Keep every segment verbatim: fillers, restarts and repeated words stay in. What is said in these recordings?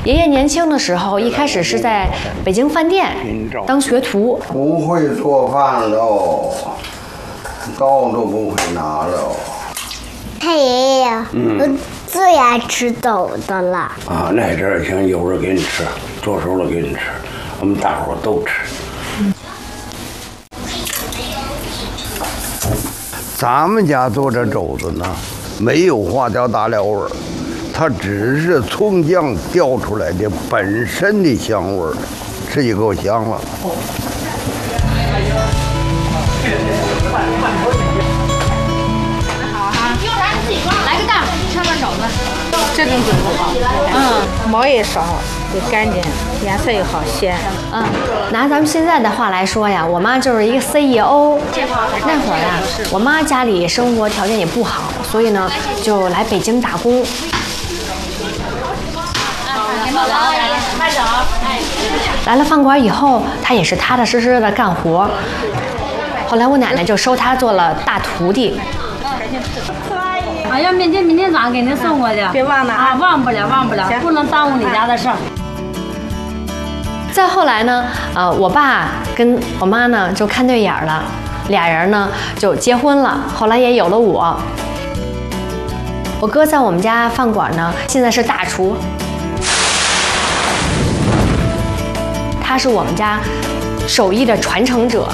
爷爷年轻的时候，一开始是在北京饭店当学徒， 不会做饭喽，刀都不会拿喽。 太爷爷，嗯、我最爱吃豆的了。 啊，那阵儿行，有人给你吃，做熟了给你吃，我们大伙儿都吃。嗯、咱们家做这肘子呢，没有花椒大料味儿，它只是葱姜调出来的本身的香味儿，吃起够香了。 来个大上面肘子， 这种肘子好，嗯，毛也少，又干净，颜色又好鲜。 嗯，拿咱们现在的话来说呀，我妈就是一个 C E O。那会儿啊，我妈家里生活条件也不好，所以呢，就来北京打工。来了饭馆以后，她也是踏踏实实的干活。后来我奶奶就收她做了大徒弟。 哎呀，明天明天早上给您送过去， 别忘了啊！忘不了，忘不了，不能耽误你家的事儿。 再后来呢，呃，我爸跟我妈呢就看对眼了，俩人呢就结婚了。后来也有了我。我哥在我们家饭馆呢，现在是大厨，他是我们家手艺的传承者。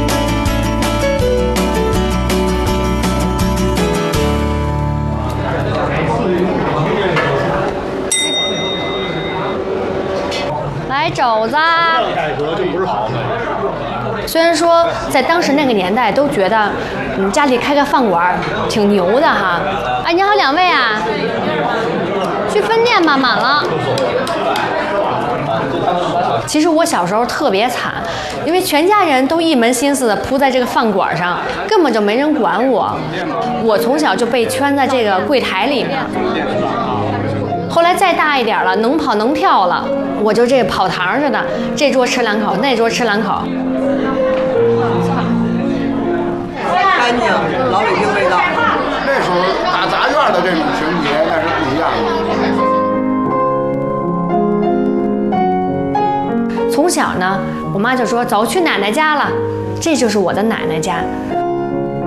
来肘子，虽然说在当时那个年代都觉得，嗯，家里开个饭馆挺牛的哈。哎，你好，两位啊，去分店吧，满了。其实我小时候特别惨，因为全家人都一门心思的扑在这个饭馆上，根本就没人管我。我从小就被圈在这个柜台里面。后来再大一点了，能跑能跳了，我就这个跑堂似的，这桌吃两口，那桌吃两口。 干净，老北京味道。 那时候大杂院的这种情节那是不一样的。从小呢，我妈就说走去奶奶家了，这就是我的奶奶家。